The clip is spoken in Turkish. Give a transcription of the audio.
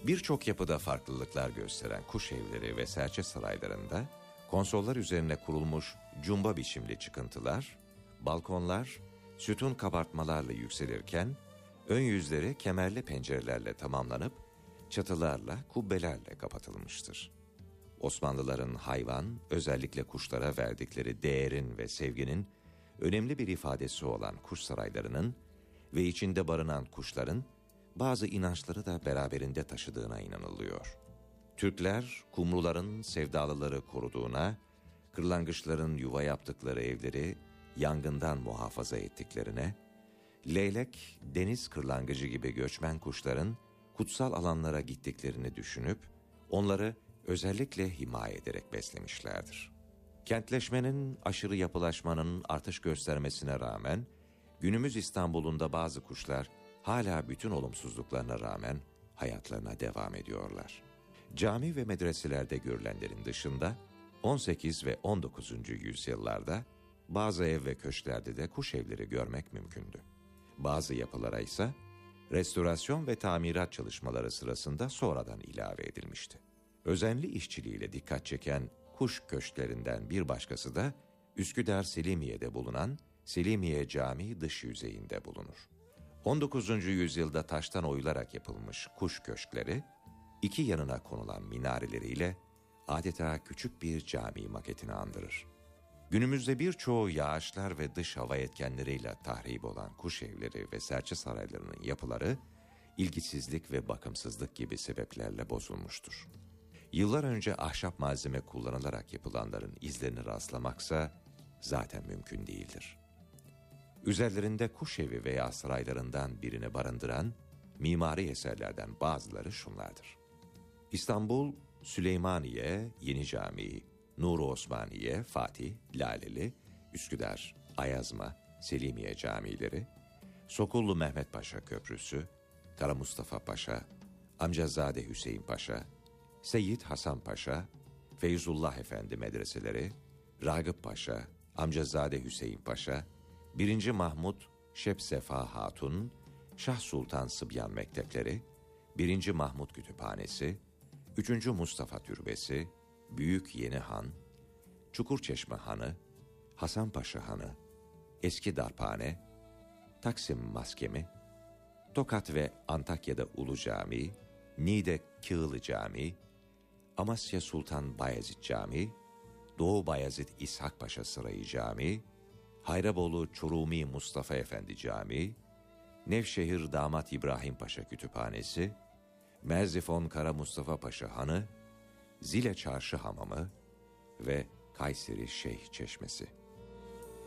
Birçok yapıda farklılıklar gösteren kuş evleri ve serçe saraylarında konsollar üzerine kurulmuş cumba biçimli çıkıntılar, balkonlar, sütun kabartmalarla yükselirken ön yüzleri kemerli pencerelerle tamamlanıp çatılarla, kubbelerle kapatılmıştır. Osmanlıların hayvan, özellikle kuşlara verdikleri değerin ve sevginin önemli bir ifadesi olan kuş saraylarının ve içinde barınan kuşların bazı inançları da beraberinde taşıdığına inanılıyor. Türkler, kumruların sevdalıları koruduğuna, kırlangıçların yuva yaptıkları evleri yangından muhafaza ettiklerine, leylek, deniz kırlangıcı gibi göçmen kuşların kutsal alanlara gittiklerini düşünüp, onları özellikle himaye ederek beslemişlerdir. Kentleşmenin, aşırı yapılaşmanın artış göstermesine rağmen, günümüz İstanbul'unda bazı kuşlar hala bütün olumsuzluklarına rağmen hayatlarına devam ediyorlar. Cami ve medreselerde görülenlerin dışında 18 ve 19. yüzyıllarda bazı ev ve köşklerde de kuş evleri görmek mümkündü. Bazı yapılara ise restorasyon ve tamirat çalışmaları sırasında sonradan ilave edilmişti. Özenli işçiliğiyle dikkat çeken kuş köşklerinden bir başkası da Üsküdar Selimiye'de bulunan Selimiye Camii dış yüzeyinde bulunur. 19. yüzyılda taştan oyularak yapılmış kuş köşkleri, iki yanına konulan minareleriyle adeta küçük bir cami maketini andırır. Günümüzde birçoğu yağışlar ve dış hava etkenleriyle tahrip olan kuş evleri ve serçe saraylarının yapıları, ilgisizlik ve bakımsızlık gibi sebeplerle bozulmuştur. Yıllar önce ahşap malzeme kullanılarak yapılanların izlerini rastlamaksa zaten mümkün değildir. Üzerlerinde kuş evi veya saraylarından birini barındıran mimari eserlerden bazıları şunlardır. İstanbul, Süleymaniye, Yeni Camii, Nur-u Osmaniye, Fatih, Laleli, Üsküdar, Ayazma, Selimiye camileri, Sokullu Mehmet Paşa Köprüsü, Kara Mustafa Paşa, Amcazade Hüseyin Paşa, Seyyid Hasan Paşa, Feyzullah Efendi medreseleri, Ragıp Paşa, Amcazade Hüseyin Paşa, 1. Mahmud Şepsefa Hatun, Şah Sultan Sıbyan Mektepleri, 1. Mahmud Kütüphanesi, 3. Mustafa Türbesi, Büyük Yeni Han, Çukurçeşme Hanı, Hasanpaşa Hanı, Eski Darphane, Taksim Maskemi, Tokat ve Antakya'da Ulu Camii, Niğde Kığılı Camii, Amasya Sultan Bayezid Camii, Doğu Bayezid İshak Paşa Sarayı Camii, Hayrabolu Çorumi Mustafa Efendi Camii, Nevşehir Damat İbrahim Paşa Kütüphanesi, Merzifon Kara Mustafa Paşa Hanı, Zile Çarşı Hamamı ve Kayseri Şeyh Çeşmesi.